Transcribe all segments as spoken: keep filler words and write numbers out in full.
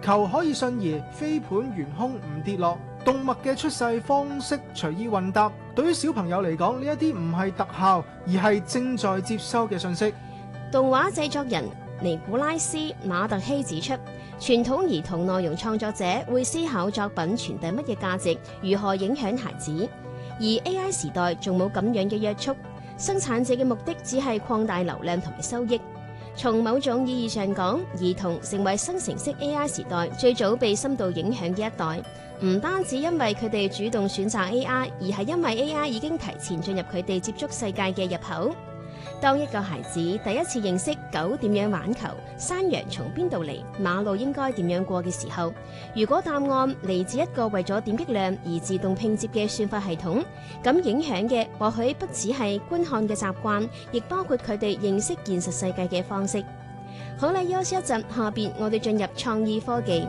球可以瞬移，飛盤懸空唔跌落，動物嘅出世方式隨意混搭。對於小朋友嚟講，呢一啲唔係特效，而係正在接收嘅信息。 動畫製作人尼古拉斯馬特希指出，傳統兒童內容創作者會思考作品傳遞乜嘢價值，如何影響孩子，而 A I 時代仲冇咁樣嘅約束，生產者嘅目的只係擴大流量同埋收益。從某種意義上講，兒童成為生成式 A I 時代最早被深度影響嘅一代，唔單止因為佢哋主動選擇 A I， 而係因為 A I 已經提前進入佢哋接觸世界嘅入口。當一個孩子第一次認識狗點樣玩球、山羊從邊度嚟、馬路應該點樣過嘅時候，如果答案嚟自一個為咗點擊量而自動拼接嘅算法系統，咁影響嘅或許不只係觀看嘅習慣，亦包括佢哋認識現實世界嘅方式。好啦，休息一陣，下邊我哋進入創意科技。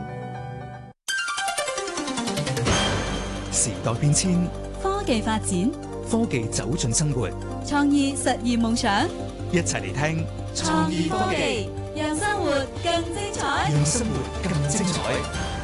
時代變遷， 科技發展， 科技走進生活， 創意實現夢想， 一齊嚟聽創意科技，讓生活更精彩， 讓生活更精彩。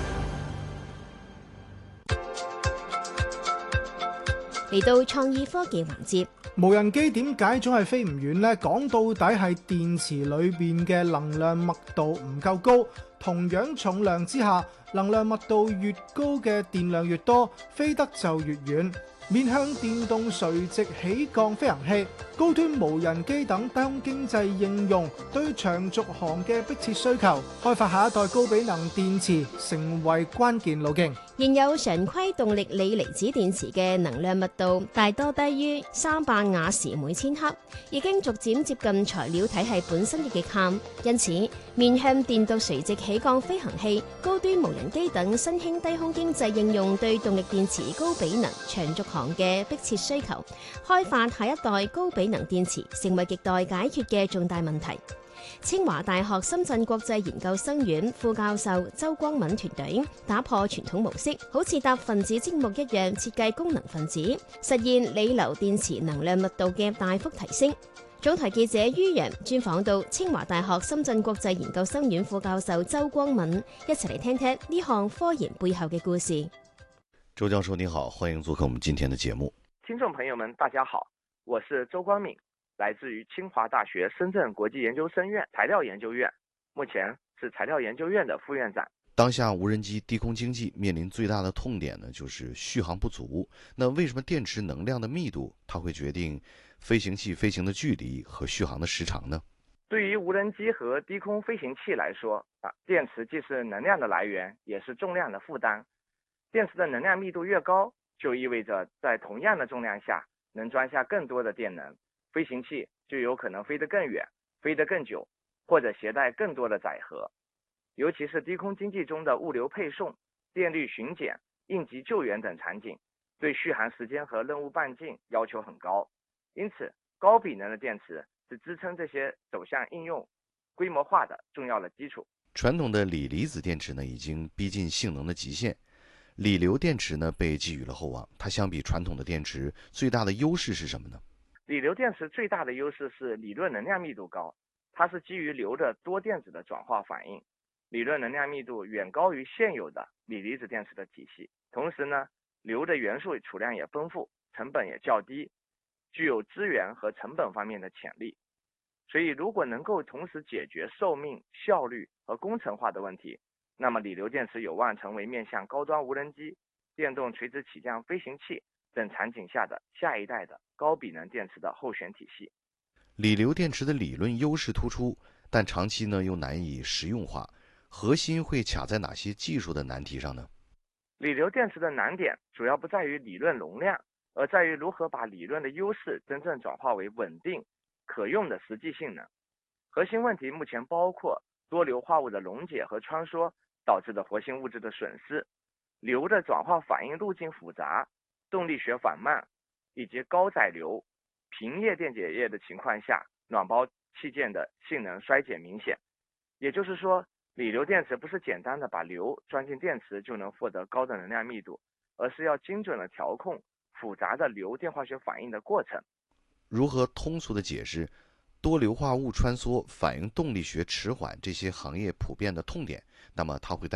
嚟到創意科技環節， 無人機點解總係飛唔遠呢？講到底係電池裏邊嘅能量密度唔夠高。同樣重量之下，能量密度越高嘅電量越多，飛得就越遠。面向電動垂直起降飛行器、高端無人機等低空經濟應用，對長續航嘅迫切需求，開發下一代高比能電池成為關鍵路徑。 現有常規動力鋰離子電池嘅能量密度大多低於三百瓦時每千克，已經逐漸接近材料體系本身嘅極限。因此，面向電動垂直起降飛行器、高端無人機等新興低空經濟應用對動力電池高比能長續航嘅迫切需求，開發下一代高比能電池成為亟待解決嘅重大問題。清華大學深圳國際研究生院副教授周光敏團隊打破傳統模式，好似搭分子積木一樣設計功能分子，實現鋰流電池能量密度嘅大幅提升。總台記者于洋專訪到清華大學深圳國際研究生院副教授周光敏，一齊嚟聽聽呢項科研背後嘅故事。 周教授你好，歡迎做客我們今天的節目。 聽眾朋友們大家好，我是周光敏，來自於清華大學深圳國際研究生院材料研究院，目前是材料研究院的副院長。 當下無人機低空經濟面臨最大的痛點呢，就是續航不足。那為什麼電池能量的密度，它會決定飛行器飛行的距離和續航的時長呢？ 對於無人機和低空飛行器來說，啊，電池既是能量的來源，也是重量的負擔。電池的能量密度越高，就意味着在同樣的重量下，能裝下更多的電能，飛行器就有可能飛得更遠，飛得更久，或者攜帶更多的載荷。尤其是低空經濟中的物流配送、電力巡檢、應急救援等場景，對續航時間和任務半徑要求很高。因此，高比能的電池是支撐這些走向應用規模化的重要的基礎。 傳統的鋰離子電池呢，已經逼近性能的極限，鋰流電池呢被寄予了厚望。它相比傳統的電池最大的優勢是什麼呢？ 鋰流電池最大的優勢是理論能量密度高，它是基於鋰的多電子的轉化反應，理論能量密度遠高於現有的鋰離子電池的體系。同時呢，鋰的元素儲量也豐富，成本也較低，具有資源和成本方面的潛力。所以如果能夠同時解決壽命、效率和工程化的問題，那麼鋰流電池有望成為面向高端無人機、電動垂直起降飛行器等場景下的下一代的高比能電池的候選體系。 鋰流電池的理論優勢突出，但長期呢又難以實用化，核心會卡在哪些技術的難題上呢？ 鋰流電池的難點主要不在於理論容量，而在於如何把理論的優勢真正轉化為穩定、可用的實際性能。核心問題目前包括多硫化物的溶解和穿梭導致的活性物質的損失，硫的轉化反應路徑複雜，動力學緩慢，以及高載硫、平液電解液的情況下，暖包器件的性能衰減明顯。也就是說，鋰流電池不是簡單的把硫裝進電池就能獲得高的能量密度，而是要精準的調控複雜的硫電化學反應的過程。 如何通俗的解釋多硫化物穿梭、反應動力學遲緩這些行業普遍的痛點，那麼它會帶